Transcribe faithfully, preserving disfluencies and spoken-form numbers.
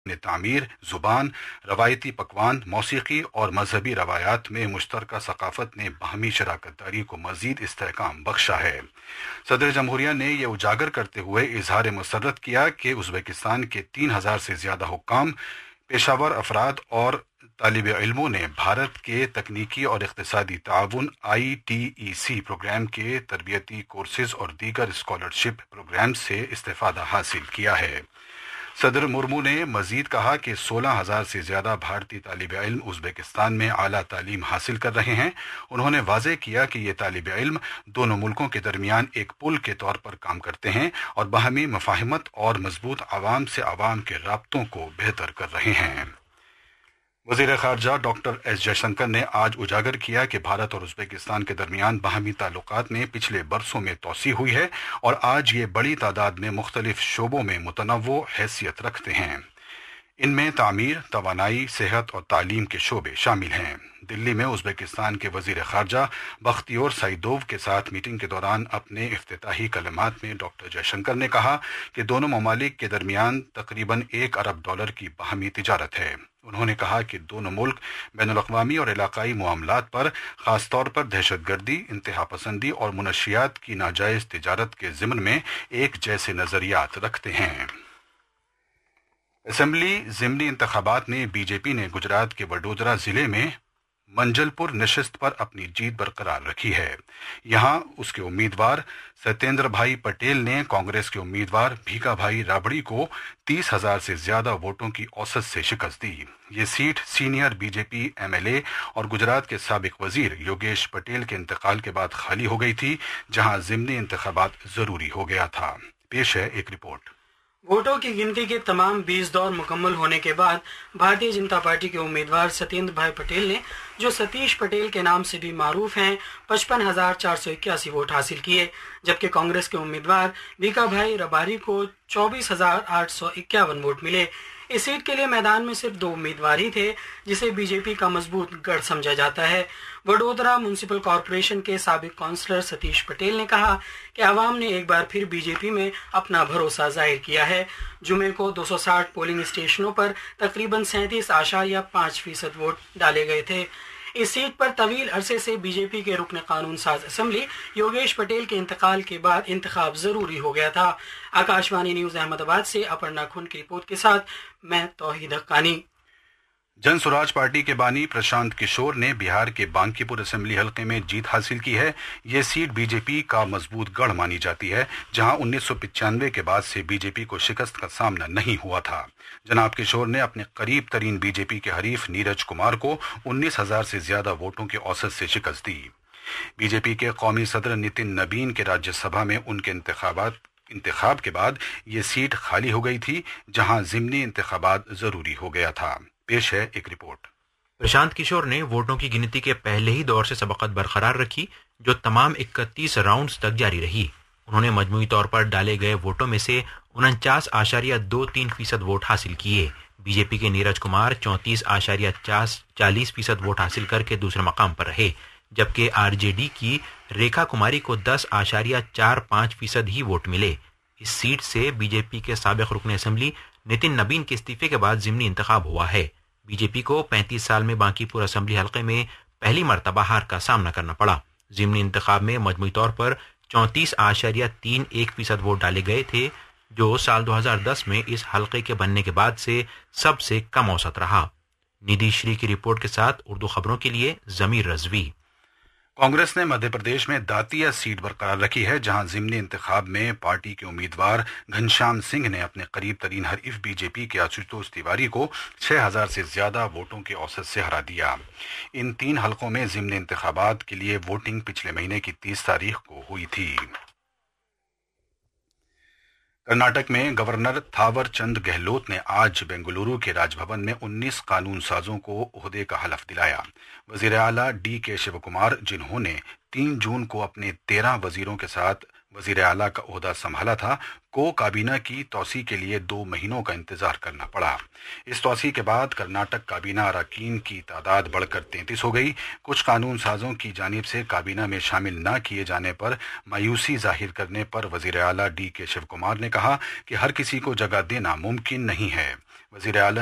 نے تعمیر، زبان، روایتی پکوان، موسیقی اور مذہبی روایات میں مشترکہ ثقافت نے باہمی شراکت داری کو مزید استحکام بخشا ہے۔ صدر جمہوریہ نے یہ اجاگر کرتے ہوئے اظہار مسرت کیا کہ ازبکستان کے تین ہزار سے زیادہ حکام، پیشہ ور افراد اور طالب علموں نے بھارت کے تکنیکی اور اقتصادی تعاون I T E C program کے تربیتی کورسز اور دیگر اسکالرشپ پروگرام سے استفادہ حاصل کیا ہے۔ صدر مرمو نے مزید کہا کہ سولہ ہزار سے زیادہ بھارتی طالب علم ازبکستان میں اعلیٰ تعلیم حاصل کر رہے ہیں۔ انہوں نے واضح کیا کہ یہ طالب علم دونوں ملکوں کے درمیان ایک پل کے طور پر کام کرتے ہیں اور باہمی مفاہمت اور مضبوط عوام سے عوام کے رابطوں کو بہتر کر رہے ہیں۔ وزیر خارجہ ڈاکٹر ایس جے شنکر نے آج اجاگر کیا کہ بھارت اور ازبکستان کے درمیان باہمی تعلقات میں پچھلے برسوں میں توسیع ہوئی ہے اور آج یہ بڑی تعداد میں مختلف شعبوں میں متنوع حیثیت رکھتے ہیں۔ ان میں تعمیر، توانائی، صحت اور تعلیم کے شعبے شامل ہیں۔ دلی میں ازبکستان کے وزیر خارجہ بختیور سائیدوو کے ساتھ میٹنگ کے دوران اپنے افتتاحی کلمات میں ڈاکٹر جے شنکر نے کہا کہ دونوں ممالک کے درمیان تقریباً ایک ارب ڈالر کی باہمی تجارت ہے۔ انہوں نے کہا کہ دونوں ملک بین الاقوامی اور علاقائی معاملات پر، خاص طور پر دہشت گردی، انتہا پسندی اور منشیات کی ناجائز تجارت کے ضمن میں ایک جیسے نظریات رکھتے ہیں۔ اسمبلی ضمنی انتخابات میں بی جے پی نے گجرات کے وڈودرا ضلع میں منجل پور نشست پر اپنی جیت برقرار رکھی ہے۔ یہاں اس کے امیدوار ستیندر بھائی پٹیل نے کانگریس کے امیدوار بھیکا بھائی رابڑی کو تیس ہزار سے زیادہ ووٹوں کی اوسط سے شکست دی۔ یہ set senior B J P M L A اور گجرات کے سابق وزیر یوگیش پٹیل کے انتقال کے بعد خالی ہو گئی تھی، جہاں ضمنی انتخابات ضروری ہو گیا تھا۔ پیش ہے ایک رپورٹ۔ ووٹوں کی گنتی کے تمام بیس دور مکمل ہونے کے بعد بھارتیہ جنتا پارٹی کے امیدوار ستیندر بھائی پٹیل نے، جو ستیش پٹیل کے نام سے بھی معروف ہیں، پچپن ہزار چار سو اکیاسی ووٹ حاصل کیے، جبکہ کانگریس کے امیدوار بھیکا بھائی رباری کو چوبیس ہزار آٹھ سو اکیاون ووٹ ملے۔ اس سیٹ کے لیے میدان میں صرف دو امیدوار ہی تھے، جسے بی جے پی کا مضبوط گڑھ سمجھا جاتا ہے۔ وڈودرا میونسپل کارپوریشن کے سابق کونسلر ستیش پٹیل نے کہا کہ عوام نے ایک بار پھر بی جے پی میں اپنا بھروسہ ظاہر کیا ہے۔ جمعے کو دو سو ساٹھ پولنگ اسٹیشنوں پر تقریباً سینتیس اشاریہ پانچ فیصد ووٹ ڈالے گئے تھے۔ اس سیٹ پر طویل عرصے سے بی جے پی کے رکن قانون ساز اسمبلی یوگیش پٹیل کے انتقال کے بعد انتخاب ضروری ہو گیا تھا۔ آکاشوانی نیوز احمد آباد سے اپرنا خن کی رپورٹ کے ساتھ میں توحید حقانی۔ جن سوراج پارٹی کے بانی پرشانت کشور نے بہار کے بانکی پور اسمبلی حلقے میں جیت حاصل کی ہے۔ یہ سیٹ بی جے پی کا مضبوط گڑھ مانی جاتی ہے، جہاں انیس سو پچانوے کے بعد سے بی جے پی کو شکست کا سامنا نہیں ہوا تھا۔ جناب کشور نے اپنے قریب ترین بی جے پی کے حریف نیرج کمار کو انیس ہزار سے زیادہ ووٹوں کے اوسط سے شکست دی۔ بی جے پی کے قومی صدر نتن نبین کے راجیہ سبھا میں ان کے انتخابات انتخاب کے بعد یہ سیٹ خالی ہو گئی تھی، جہاں ضمنی انتخابات ضروری ہو گیا تھا۔ پیش ہے ایک رپورٹ۔ پرشانت کشور نے ووٹوں کی گنتی کے پہلے ہی دور سے سبقت برقرار رکھی، جو تمام اکتیس راؤنڈز تک جاری رہی۔ انہوں نے مجموعی طور پر ڈالے گئے ووٹوں میں سے انچاس اشاریہ دو تین فیصد ووٹ حاصل کیے۔ بی جے پی کے نیرج کمار چونتیس اشاریہ چالیس فیصد ووٹ حاصل کر کے دوسرے مقام پر رہے، جبکہ آر جے ڈی کی ریکھا کماری کو دس اشاریہ چار پانچ فیصد ہی ووٹ ملے۔ اس سیٹ سے بی جے پی کے سابق رکن اسمبلی نتن نبین کے استعفے کے بعد ضمنی انتخاب ہوا ہے۔ بی جے پی کو پینتیس سال میں بانکی پور اسمبلی حلقے میں پہلی مرتبہ ہار کا سامنا کرنا پڑا۔ ضمنی انتخاب میں مجموعی طور پر چونتیس اشاریہ تین ایک فیصد ووٹ ڈالے گئے تھے، جو سال دو ہزار دس میں اس حلقے کے بننے کے بعد سے سب سے کم اوسط رہا۔ ندی شری کی رپورٹ کے ساتھ اردو خبروں کے لیے ضمیر رضوی۔ کانگریس نے مدھیہ پردیش میں داتیا سیٹ برقرار رکھی ہے، جہاں ضمنی انتخاب میں پارٹی کے امیدوار گھنشیام سنگھ نے اپنے قریب ترین حریف بی جے پی کے آشوتوش تیواری کو چھ ہزار سے زیادہ ووٹوں کے اوسط سے ہرا دیا۔ ان تین حلقوں میں ضمنی انتخابات کے لیے ووٹنگ پچھلے مہینے کی تیس تاریخ کو ہوئی تھی۔ کرناٹک میں گورنر تھاور چند گہلوت نے آج بنگلورو کے راج بھون میں انیس قانون سازوں کو عہدے کا حلف دلایا۔ وزیر اعلیٰ ڈی کے شیو کمار، جنہوں نے تین جون کو اپنے تیرہ وزیروں کے ساتھ وزیر اعلیٰ کا عہدہ سنبھالا تھا، کو کابینہ کی توسیع کے لیے دو مہینوں کا انتظار کرنا پڑا۔ اس توسیع کے بعد کرناٹک کابینہ اراکین کی تعداد بڑھ کر تینتیس ہو گئی۔ کچھ قانون سازوں کی جانب سے کابینہ میں شامل نہ کیے جانے پر مایوسی ظاہر کرنے پر وزیر اعلیٰ ڈی کے شیو کمار نے کہا کہ ہر کسی کو جگہ دینا ممکن نہیں ہے۔ वज़ीर आला